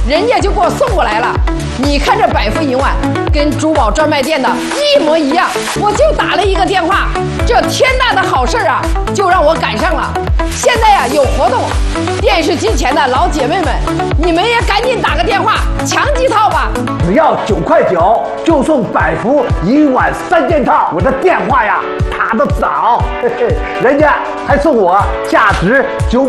人家就给我送过来了。你看这百福银碗跟珠宝专卖店的一模一样，我就打了一个电话，这天大的好事啊，就让我赶上了。现在呀有活动，电视机前的老姐妹们，你们也赶紧打个电话抢几套吧。 只要9块9就送百福银碗3件套。我的电话呀打得早，嘿嘿，人家还送我价值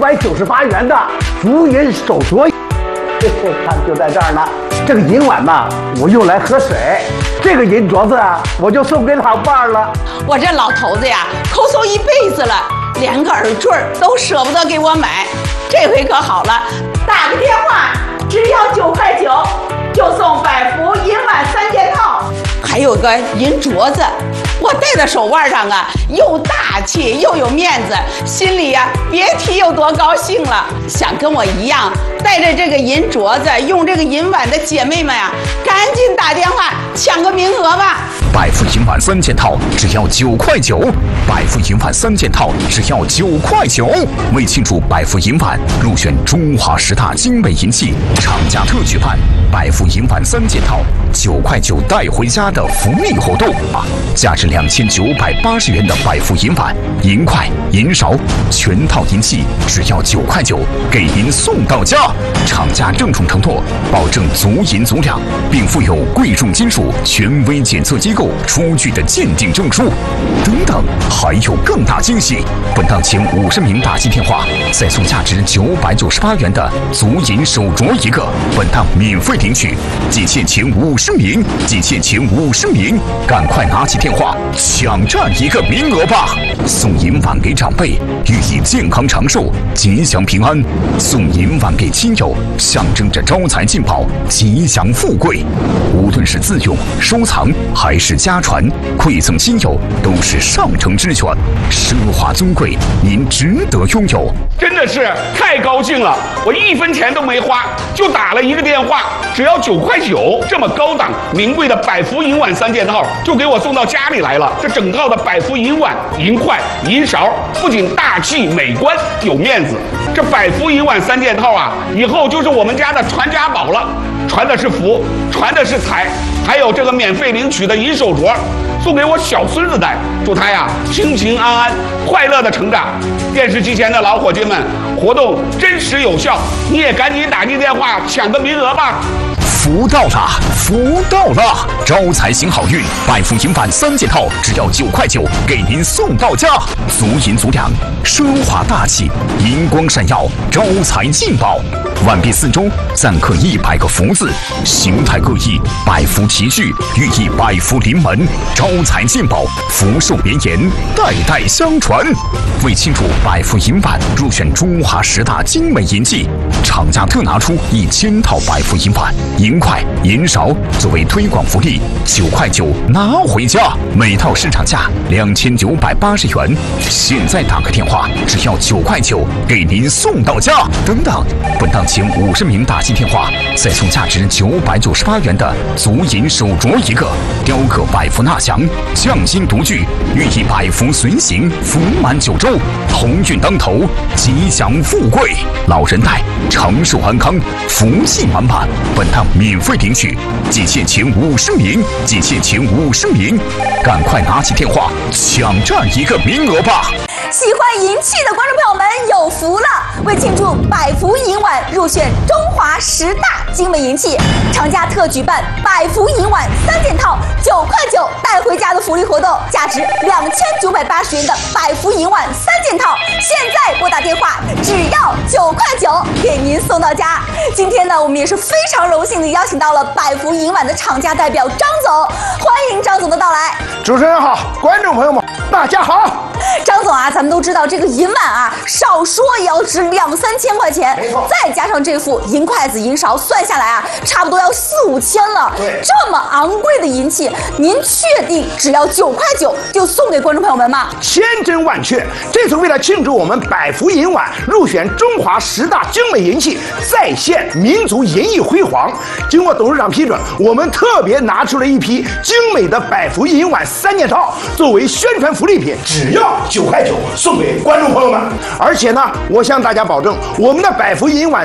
998元的竹银手镯。嘿嘿，看就在这儿呢。这个银碗嘛，我用来喝水；这个银镯子啊，我就送给老伴儿了。 我这老头子呀，抠搜一辈子了，连个耳坠都舍不得给我买。这回可好了，打个电话，只要9块9，就送百福银碗3件套，还有个银镯子。我戴在手腕上啊，又大气又有面子，心里呀别提有多高兴了。想跟我一样带着这个银镯子用这个银碗的姐妹们呀，赶紧打电话抢个名额吧。 百福银碗3件套只要9块9，百福银碗3件套只要9块9。为庆祝百福银碗入选中华10大精美银器，厂家特举办百福银碗3件套9块9带回家的福利活动啊！价值2980元的百福银碗、银筷、银勺全套银器只要9块9，给您送到家。厂家郑重承诺，保证足银足两，并附有贵重金属权威检测机构出具的鉴定证书。等等，还有更大惊喜！本档前50名打进电话，再送价值998元的足银手镯一个，本档免费领取。仅限前50名，仅限前50名，赶快拿起电话抢占一个名额吧！送银碗给长辈，寓意健康长寿、吉祥平安；送银碗给亲友，象征着招财进宝、吉祥富贵。无论是自用、收藏还是家传，馈赠亲友都是上乘之选，奢华尊贵，您值得拥有。 真的是太高兴了！我1分钱都没花，就打了一个电话，只要9块9，这么高档名贵的百福银碗3件套就给我送到家里来了。这整套的百福银碗、银筷、银勺不仅大气美观有面子，这百福银碗3件套啊，以后就是我们家的传家宝了。传的是福，传的是财，还有这个免费领取的银手镯，送给我小孙子戴，祝他呀平平安安、快乐的成长。电视机前的老伙计们，活动真实有效，你也赶紧打进电话抢个名额吧。 福到了，福到了！招财行好运，百福银碗3件套只要9块9，给您送到家。足银足两，奢华大气，银光闪耀，招财进宝。碗壁4周錾刻100个福字，形态各异，百福齐聚，寓意百福临门，招财进宝，福寿绵延，代代相传。为庆祝百福银碗入选中华10大精美银器，厂家特拿出1000套百福银碗、银筷、银勺作为推广福利，9块9拿回家，每套市场价2980元。现在打个电话，只要9块9，给您送到家。等等，本档前50名打进电话，再送价值998元的足银手镯一个，雕刻百福纳祥，匠心独具，寓意百福随行，福满9州，鸿运当头，吉祥富贵，老人戴长寿安康，福气满满。本档免费领取，仅限前50名，仅限前50名，赶快拿起电话抢占一个名额吧！ 喜欢银器的观众朋友们有福了！为庆祝百福银碗入选中华10大精美银器，厂家特举办百福银碗3件套9块9带回家的福利活动，价值2980元的百福银碗3件套，现在拨打电话，只要9块9，给您送到家。今天呢，我们也是非常荣幸的邀请到了百福银碗的厂家代表张总，欢迎张总的到来。 主持人好，观众朋友们大家好。 张总啊，咱们都知道这个银碗啊，少说也要值2、3千块钱，再加上这副银筷子、银勺，算下来啊，差不多要4、5千了。 对， 这么昂贵的银器，您确定只要9块9就送给观众朋友们吗？ 千真万确！这次为了庆祝我们百福银碗入选中华10大精美银器，再现民族银艺辉煌，经过董事长批准，我们特别拿出了一批精美的百福银碗3件套，作为宣传福利品，只要9块9送给观众朋友们。而且呢，我向大家保证，我们的百福银碗